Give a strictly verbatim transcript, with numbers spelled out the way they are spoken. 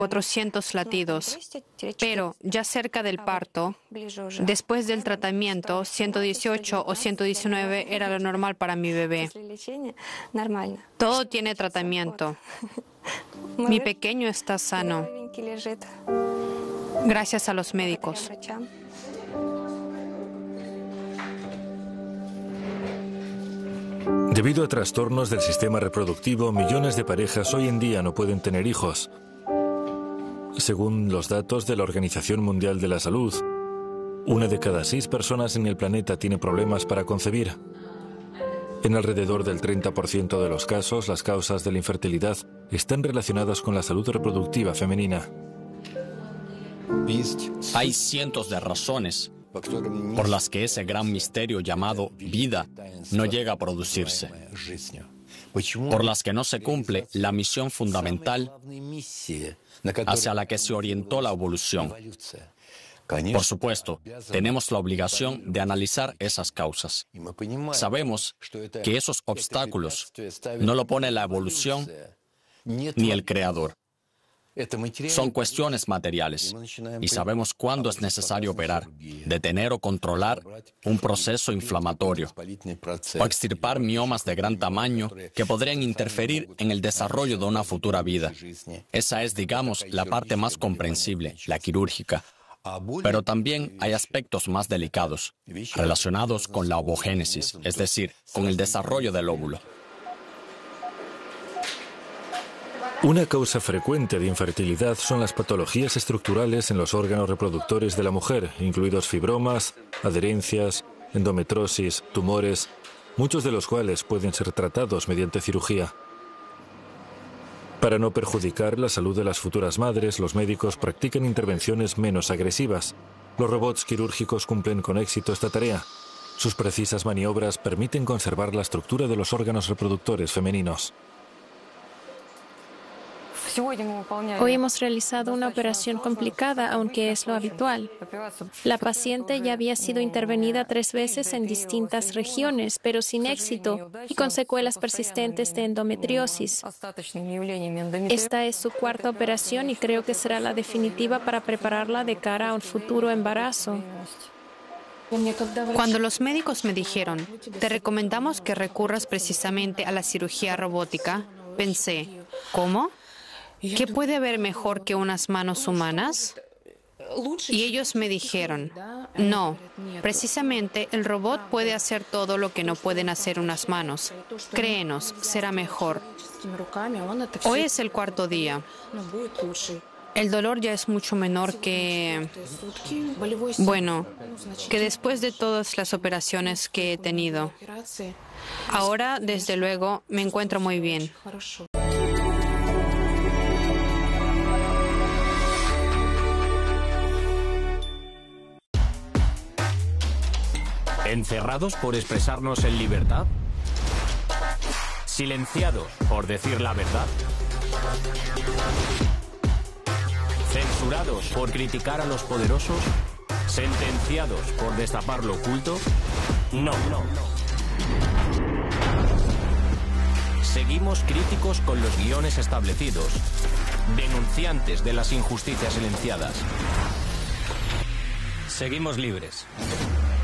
cuatrocientos latidos, pero ya cerca del parto, después del tratamiento, ciento dieciocho o ciento diecinueve era lo normal para mi bebé. Todo tiene tratamiento. Mi pequeño está sano, gracias a los médicos. Debido a trastornos del sistema reproductivo, millones de parejas hoy en día no pueden tener hijos. Según los datos de la Organización Mundial de la Salud, una de cada seis personas en el planeta tiene problemas para concebir. En alrededor del treinta por ciento de los casos, las causas de la infertilidad están relacionadas con la salud reproductiva femenina. Hay cientos de razones por las que ese gran misterio llamado vida no llega a producirse, por las que no se cumple la misión fundamental hacia la que se orientó la evolución. Por supuesto, tenemos la obligación de analizar esas causas. Sabemos que esos obstáculos no lo pone la evolución ni el Creador. Son cuestiones materiales y sabemos cuándo es necesario operar, detener o controlar un proceso inflamatorio o extirpar miomas de gran tamaño que podrían interferir en el desarrollo de una futura vida. Esa es, digamos, la parte más comprensible, la quirúrgica. Pero también hay aspectos más delicados, relacionados con la ovogénesis, es decir, con el desarrollo del óvulo. Una causa frecuente de infertilidad son las patologías estructurales en los órganos reproductores de la mujer, incluidos fibromas, adherencias, endometriosis, tumores, muchos de los cuales pueden ser tratados mediante cirugía. Para no perjudicar la salud de las futuras madres, los médicos practican intervenciones menos agresivas. Los robots quirúrgicos cumplen con éxito esta tarea. Sus precisas maniobras permiten conservar la estructura de los órganos reproductores femeninos. Hoy hemos realizado una operación complicada, aunque es lo habitual. La paciente ya había sido intervenida tres veces en distintas regiones, pero sin éxito y con secuelas persistentes de endometriosis. Esta es su cuarta operación y creo que será la definitiva para prepararla de cara a un futuro embarazo. Cuando los médicos me dijeron, te recomendamos que recurras precisamente a la cirugía robótica, pensé, ¿cómo? ¿Qué puede haber mejor que unas manos humanas? Y ellos me dijeron, no, precisamente el robot puede hacer todo lo que no pueden hacer unas manos. Créenos, será mejor. Hoy es el cuarto día. El dolor ya es mucho menor que, bueno, que después de todas las operaciones que he tenido. Ahora, desde luego, me encuentro muy bien. ¿Encerrados por expresarnos en libertad? ¿Silenciados por decir la verdad? ¿Censurados por criticar a los poderosos? ¿Sentenciados por destapar lo oculto? No, no. Seguimos críticos con los guiones establecidos, denunciantes de las injusticias silenciadas. Seguimos libres.